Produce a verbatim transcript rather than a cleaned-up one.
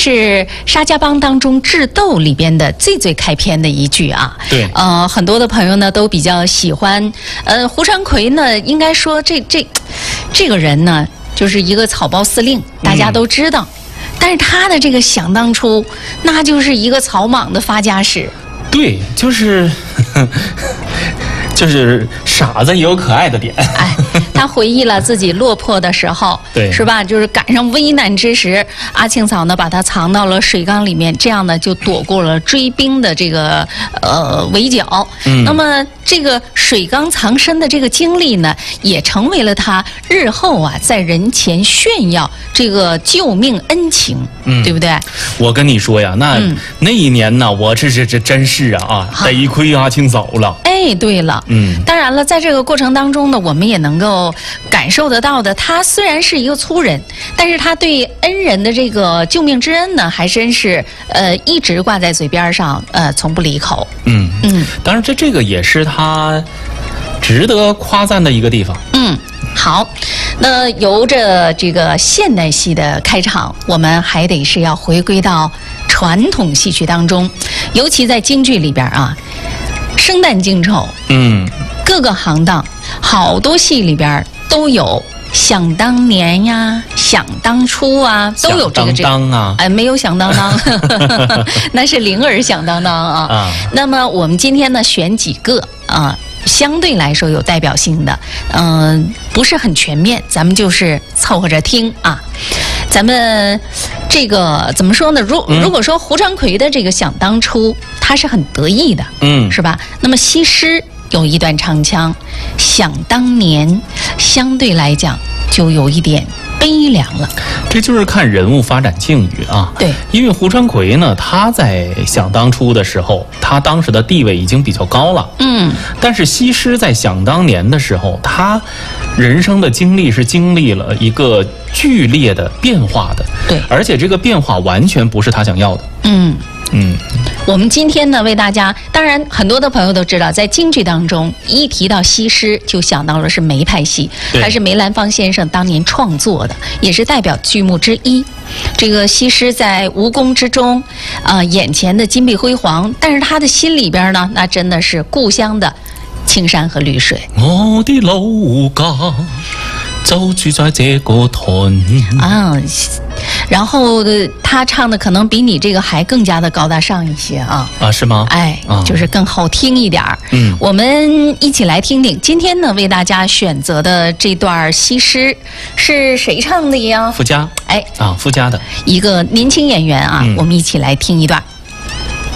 是沙家浜当中智斗里边的最最开篇的一句啊。 对， 呃，很多的朋友呢都比较喜欢。呃，胡传魁呢，应该说这这这个人呢，就是一个草包司令，大家都知道。嗯、但是他的这个想当初，那就是一个草莽的发家史。 对，就是。就是傻子也有可爱的点。 哎，他回忆了自己落魄的时候， 对， 是吧？就是赶上危难之时，阿庆嫂呢把他藏到了水缸里面，这样呢就躲过了追兵的这个呃围剿。嗯，那么这个水缸藏身的这个经历呢，也成为了他日后啊在人前炫耀这个救命恩情，嗯，对不对？ 我跟你说呀，那、嗯、那一年呢，我这是这真是啊啊，得亏阿庆嫂了。 哎，对了。嗯，当然了，在这个过程当中呢，我们也能够感受得到的，他虽然是一个粗人，但是他对恩人的这个救命之恩呢，还真是呃一直挂在嘴边上，呃，从不离口。嗯嗯，当然这这个也是他值得夸赞的一个地方。 嗯，好，那由着这个现代戏的开场，我们还得是要回归到传统戏曲当中，尤其在京剧里边啊。生旦净丑，嗯，各个行当，好多戏里边都有想当年呀、想当初啊，都有这个这个啊， 哎，没有响当当，那是铃儿响当当啊。啊那么我们今天呢，选几个啊，相对来说有代表性的，嗯、呃，不是很全面，咱们就是凑合着听啊。咱们这个怎么说呢？如如果说胡传魁的这个想当初，他是很得意的，嗯，是吧？那么西施有一段唱腔，想当年，相对来讲就有一点悲凉了。 这就是看人物发展境遇啊。 对， 因为胡传魁呢，他在想当初的时候，他当时的地位已经比较高了。嗯，但是西施在想当年的时候，他人生的经历是经历了一个剧烈的变化的。 对， 而且这个变化完全不是他想要的。 嗯。嗯，我们今天呢为大家，当然很多的朋友都知道，在京剧当中一提到西施，就想到了是梅派戏，还是梅兰芳先生当年创作的，也是代表剧目之一。这个西施在吴宫之中，啊、呃，眼前的金碧辉煌，但是他的心里边呢，那真的是故乡的青山和绿水。 我的老家就住在这个屯啊，然后他唱的可能比你这个还更加的高大上一些啊啊，是吗？ 哎， 啊、 就是更好听一点儿。嗯，我们一起来听听。今天呢，为大家选择的这段西施是谁唱的呀？ 傅家。 哎， 啊，傅家的一个年轻演员啊，嗯、我们一起来听一段。